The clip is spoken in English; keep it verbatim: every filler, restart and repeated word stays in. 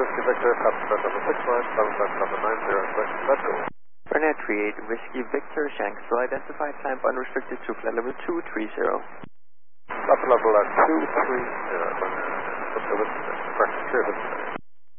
Whiskey Victor, Papa number six nine, seven seven number nine zero six, let's go. Bernard three eight, Whiskey Victor, Shanksville, identified climb unrestricted to flight level two three zero. Papa level uh, two three zero, Bernard, Whiskey Victor, correct, clear this.